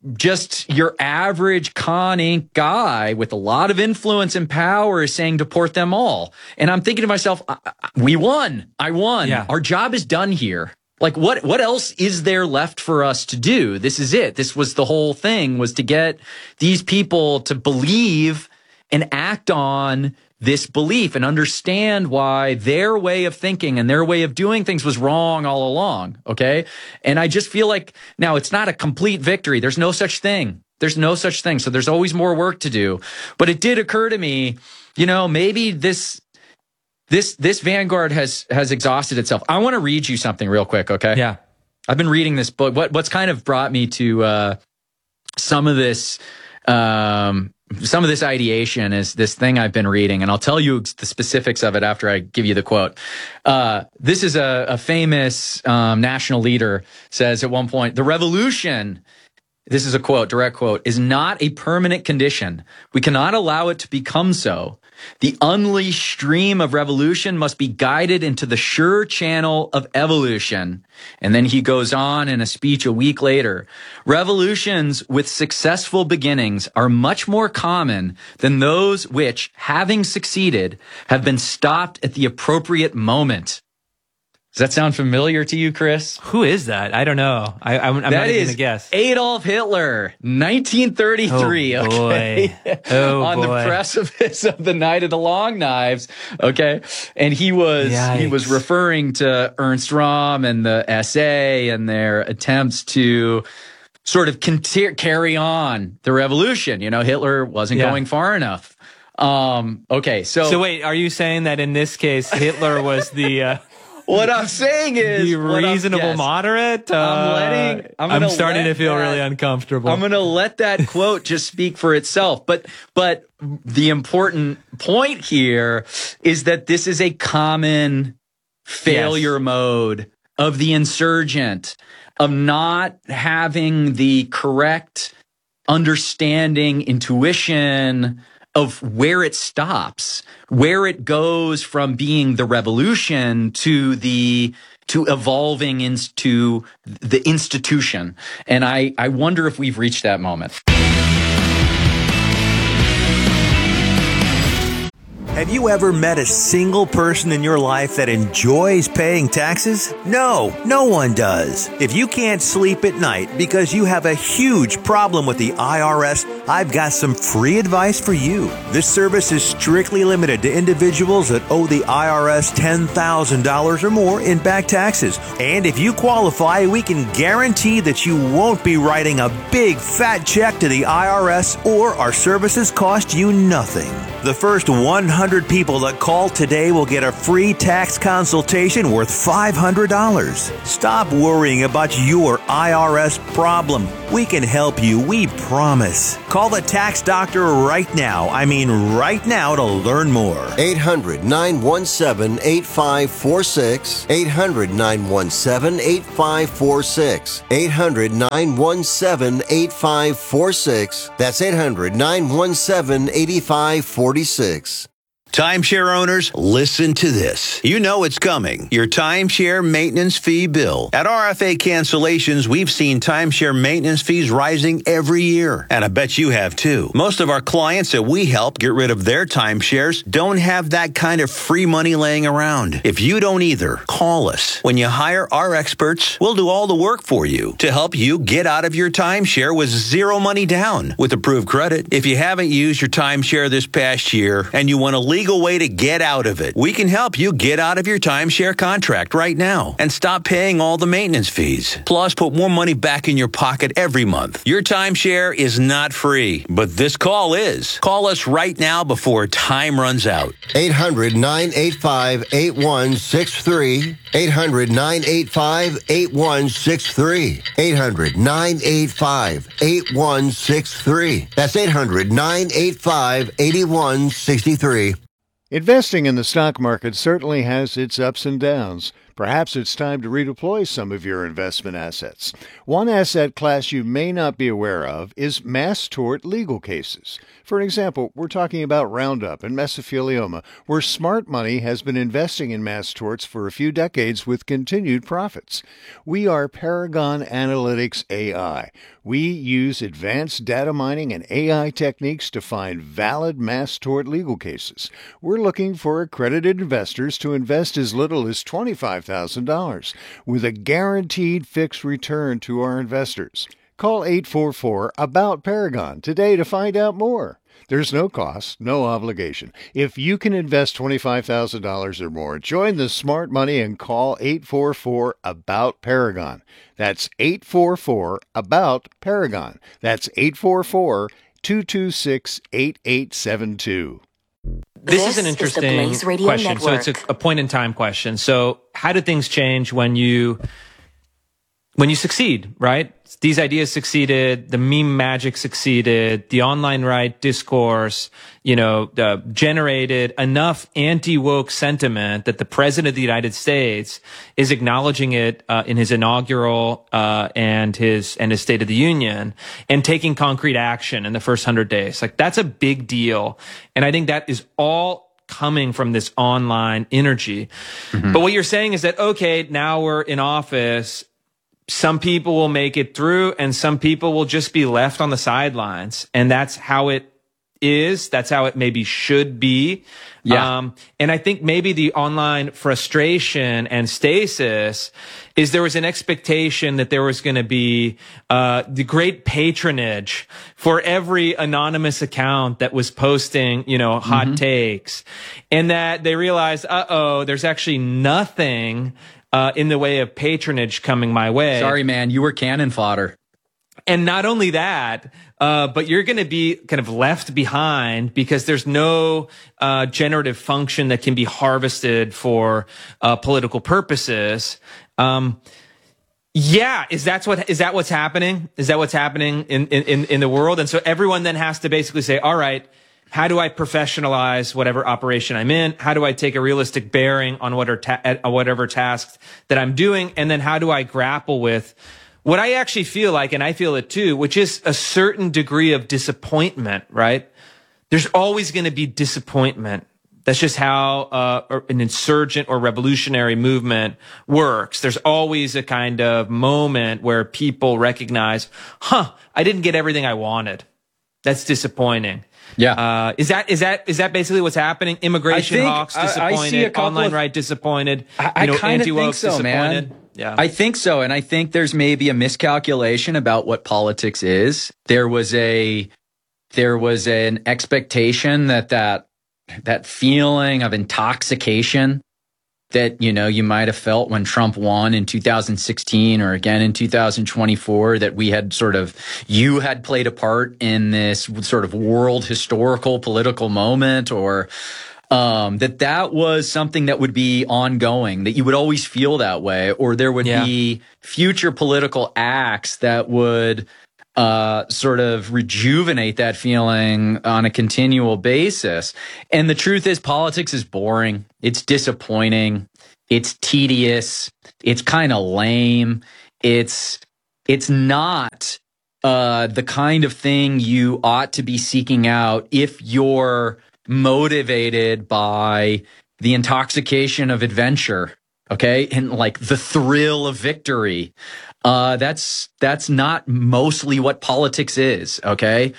just your average con inc guy with a lot of influence and power is saying deport them all. And I'm thinking to myself, I, I, we won. I won. Yeah. Our job is done here. Like what, what else is there left for us to do? This is it. This was the whole thing, was to get these people to believe and act on this belief and understand why their way of thinking and their way of doing things was wrong all along. Okay. And I just feel like now it's not a complete victory. There's no such thing. There's no such thing. So there's always more work to do. But it did occur to me, you know, maybe this, this, this vanguard has, has exhausted itself. I want to read you something real quick. Okay. Yeah. I've been reading this book. What, what's kind of brought me to, uh, some of this, um, some of this ideation is this thing I've been reading, and I'll tell you the specifics of it after I give you the quote. Uh, this is a, a famous um, national leader says at one point, the revolution, this is a quote, direct quote, is not a permanent condition. We cannot allow it to become so. The unleashed stream of revolution must be guided into the sure channel of evolution. And then he goes on in a speech a week later. Revolutions with successful beginnings are much more common than those which, having succeeded, have been stopped at the appropriate moment. Does that sound familiar to you, Chris? Who is that? I don't know. I, I'm, I'm that not even is going to guess. Adolf Hitler, nineteen thirty-three. Oh, okay, boy. Oh, on boy. the precipice of the Night of the Long Knives. Okay, and he was Yikes. he was referring to Ernst Röhm and the S A and their attempts to sort of conti- carry on the revolution. You know, Hitler wasn't Yeah. going far enough. Um, okay, so So wait, are you saying that in this case, Hitler was the... Uh, what I'm saying is the what I'm- reasonable yes. moderate. Uh, I'm letting- I'm I'm gonna starting let to feel that- really uncomfortable. I'm going to let that quote just speak for itself. But, but the important point here is that this is a common failure Yes. mode of the insurgent, of not having the correct understanding, intuition of where it stops, where it goes from being the revolution to the to evolving into the institution. And I, I wonder if we've reached that moment. Have you ever met a single person in your life that enjoys paying taxes? No, no one does. If you can't sleep at night because you have a huge problem with the I R S, I've got some free advice for you. This service is strictly limited to individuals that owe the I R S ten thousand dollars or more in back taxes. And if you qualify, we can guarantee that you won't be writing a big fat check to the I R S, or our services cost you nothing. The first one hundred people that call today will get a free tax consultation worth five hundred dollars. Stop worrying about your I R S problem. We can help you, we promise. Call the tax doctor right now. I mean right now to learn more. eight hundred, nine one seven, eight five four six. eight hundred, nine one seven, eight five four six. eight hundred, nine one seven, eight five four six. That's eight hundred, nine one seven, eight five four six. Timeshare owners, listen to this. You know it's coming. Your timeshare maintenance fee bill. At R F A Cancellations, we've seen timeshare maintenance fees rising every year. And I bet you have too. Most of our clients that we help get rid of their timeshares don't have that kind of free money laying around. If you don't either, call us. When you hire our experts, we'll do all the work for you to help you get out of your timeshare with zero money down with approved credit. If you haven't used your timeshare this past year and you want to leave legal way to get out of it, we can help you get out of your timeshare contract right now and stop paying all the maintenance fees. Plus, put more money back in your pocket every month. Your timeshare is not free, but this call is. Call us right now before time runs out. eight hundred, nine eight five, eight one six three. eight hundred, nine eight five, eight one six three. eight hundred, nine eight five, eight one six three. That's eight hundred, nine eight five, eight one six three. Investing in the stock market certainly has its ups and downs. Perhaps it's time to redeploy some of your investment assets. One asset class you may not be aware of is mass tort legal cases. For example, we're talking about Roundup and mesothelioma, where smart money has been investing in mass torts for a few decades with continued profits. We are Paragon Analytics A I. We use advanced data mining and A I techniques to find valid mass tort legal cases. We're looking for accredited investors to invest as little as twenty-five thousand dollars with a guaranteed fixed return to our investors. Call eight four four, ABOUT Paragon today to find out more. There's no cost, no obligation. If you can invest twenty-five thousand dollars or more, join the smart money and call eight four four, ABOUT Paragon. That's eight four four, ABOUT Paragon. That's eight four four, two two six, eight eight seven two. This, this is an interesting is question. Network. So it's a, a point in time question. So how do things change when you when you succeed, right? These ideas succeeded, the meme magic succeeded, the online right discourse, you know, uh, generated enough anti-woke sentiment that the president of the United States is acknowledging it uh, in his inaugural uh, and his and his State of the Union and taking concrete action in the first hundred days. Like, that's a big deal, and I think that is all coming from this online energy. Mm-hmm. But what you're saying is that, okay, now we're in office. Some people will make it through and some people will just be left on the sidelines. And that's how it is. That's how it maybe should be. Yeah. Um, and I think maybe the online frustration and stasis is there was an expectation that there was going to be, uh, the great patronage for every anonymous account that was posting, you know, hot mm-hmm. takes, and that they realized, uh-oh, there's actually nothing Uh, in the way of patronage coming my way. Sorry, man, you were cannon fodder. And not only that, uh, but you're going to be kind of left behind because there's no uh, generative function that can be harvested for uh, political purposes. Um, yeah, is that what is that what's happening? Is that what's happening in in in the world? And so everyone then has to basically say, all right, how do I professionalize whatever operation I'm in? How do I take a realistic bearing on what are ta- whatever tasks that I'm doing? And then how do I grapple with what I actually feel like, and I feel it too, which is a certain degree of disappointment, right? There's always going to be disappointment. That's just how uh, an insurgent or revolutionary movement works. There's always a kind of moment where people recognize, huh, I didn't get everything I wanted. That's disappointing. Yeah. Uh, is that is that is that basically what's happening? Immigration think, hawks I- I disappointed. see a couple Online of- right disappointed. I, I you know, kind of anti-woke think so, disappointed. man. Yeah. I think so. And I think there's maybe a miscalculation about what politics is. There was a, there was an expectation that that, that feeling of intoxication that, you know, you might have felt when Trump won in two thousand sixteen or again in two thousand twenty-four, that we had sort of, you had played a part in this sort of world historical political moment, or um, that that was something that would be ongoing, that you would always feel that way, or there would Yeah. be future political acts that would uh, sort of rejuvenate that feeling on a continual basis. And the truth is, politics is boring. It's disappointing. It's tedious. It's kind of lame. It's, it's not, uh, the kind of thing you ought to be seeking out if you're motivated by the intoxication of adventure. Okay. And like the thrill of victory. Uh, that's, that's not mostly what politics is. Okay.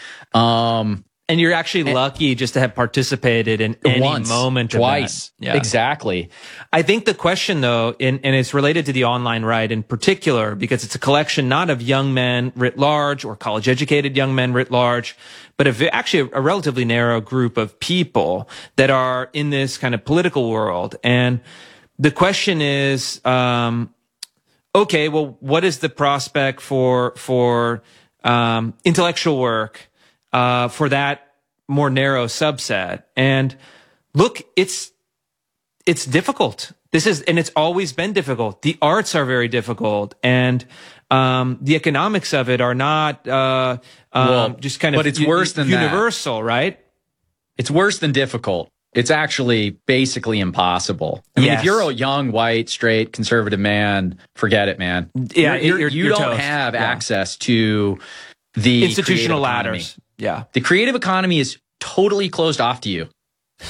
Um, and you're actually lucky just to have participated in any once, moment of twice. that. Yeah. Exactly. I think the question, though, in, and it's related to the online right in particular, because it's a collection not of young men writ large or college-educated young men writ large, but of actually a relatively narrow group of people that are in this kind of political world. And the question is, um, okay, well, what is the prospect for for um, intellectual work uh, for that more narrow subset? And look, it's it's difficult. This is, and it's always been difficult. The arts are very difficult, and um, the economics of it are not uh, um, well, just kind of but it's worse than universal, that. Right? It's worse than difficult. It's actually basically impossible. I mean, Yes. if you're a young, white, straight, conservative man, forget it, man. Yeah, You're- you're- you're- you you're don't toast. have Yeah. access to the Institutional creative economy. ladders. Yeah. The creative economy is totally closed off to you.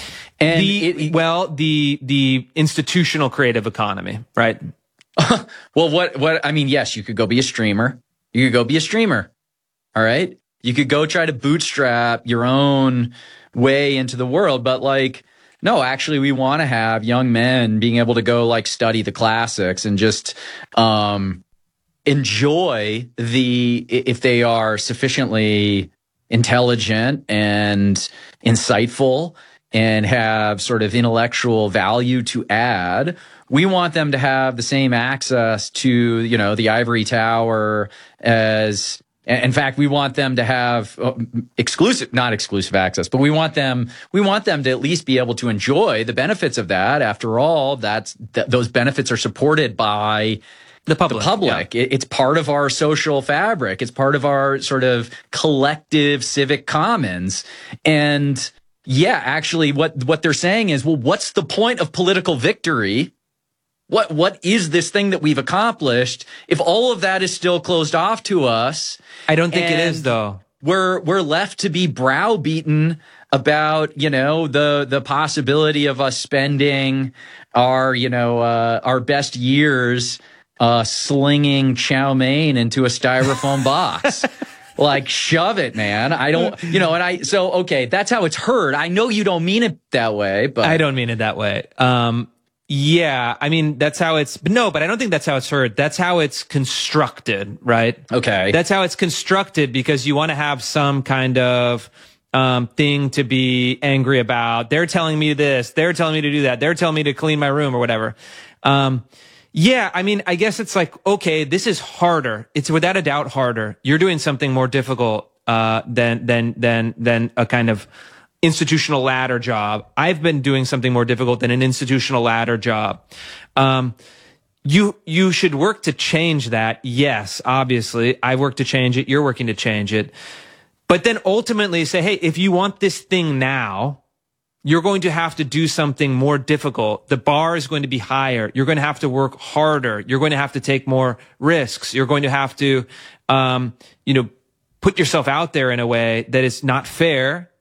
And the, it- well, the the institutional creative economy, right? well, what what I mean, yes, you could go be a streamer. You could go be a streamer. All right? You could go try to bootstrap your own way into the world, but like, no, actually we want to have young men being able to go like study the classics and just um enjoy the, if they are sufficiently intelligent and insightful and have sort of intellectual value to add, we want them to have the same access to, you know, the ivory tower as, in fact, we want them to have exclusive, not exclusive access, but we want them, we want them to at least be able to enjoy the benefits of that. After all, that's, th- those benefits are supported by the public. The public. Yeah. It, it's part of our social fabric. It's part of our sort of collective civic commons. And yeah, actually what, what they're saying is, well, what's the point of political victory? What, what is this thing that we've accomplished if all of that is still closed off to us? I don't think it And is, though. We're, we're left to be browbeaten about, you know, the, the possibility of us spending our, you know, uh, our best years, uh, slinging chow mein into a styrofoam box. Like, shove it, man. I don't, you know, and I, so, okay, that's how it's heard. I know you don't mean it that way, but I don't mean it that way. Um, yeah, I mean, that's how it's, but no, but I don't think that's how it's heard. That's how it's constructed, right? Okay. That's how it's constructed because you want to have some kind of, um, thing to be angry about. They're telling me this. They're telling me to do that. They're telling me to clean my room or whatever. Um, yeah, I mean, I guess it's like, okay, this is harder. It's without a doubt harder. You're doing something more difficult, uh, than, than, than, than a kind of institutional ladder job. I've been doing something more difficult than an institutional ladder job. Um, you, you should work to change that. Yes, obviously. I work to change it. You're working to change it. But then ultimately say, hey, if you want this thing now, you're going to have to do something more difficult. The bar is going to be higher. You're going to have to work harder. You're going to have to take more risks. You're going to have to, um, you know, put yourself out there in a way that is not fair,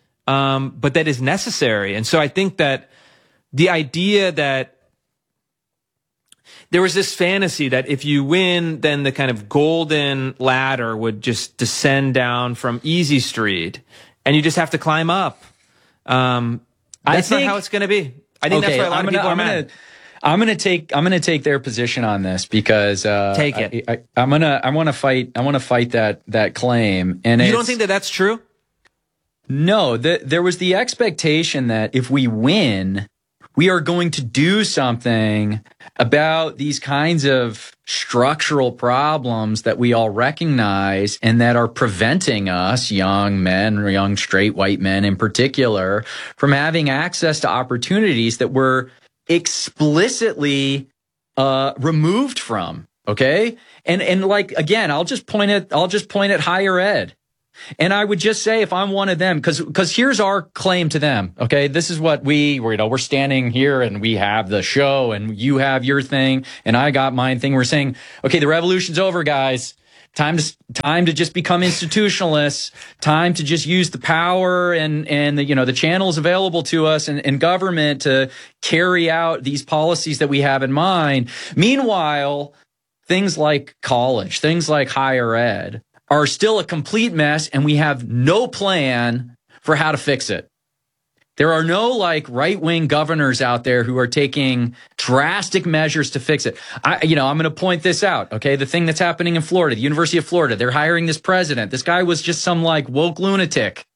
um, but that is necessary. And so I think that the idea that there was this fantasy that if you win, then the kind of golden ladder would just descend down from Easy Street, and you just have to climb up. Um, that's I think, not how it's going to be. I think okay, that's why a lot I'm of gonna, people are I'm mad. Gonna, I'm going to take I'm going to take their position on this because uh, take it. I, I, I'm going to I want to fight I want to fight that that claim. And you don't think that that's true? No, the, there was the expectation that if we win, we are going to do something about these kinds of structural problems that we all recognize and that are preventing us, young men, young straight white men in particular, from having access to opportunities that we're explicitly uh, removed from. Okay. And, and like, again, I'll just point at, I'll just point at higher ed. And I would just say, if I'm one of them, because because here's our claim to them. Okay, this is what we, you know, we're standing here and we have the show and you have your thing and I got mine thing. We're saying, okay, the revolution's over, guys. Time to time to just become institutionalists. Time to just use the power and and the, you know, the channels available to us and, and government to carry out these policies that we have in mind. Meanwhile, things like college, things like higher ed, are still a complete mess, and we have no plan for how to fix it. There are no like right-wing governors out there who are taking drastic measures to fix it. I, you know, I'm going to point this out. Okay. The thing that's happening in Florida, the University of Florida, they're hiring this president. This guy was just some like woke lunatic.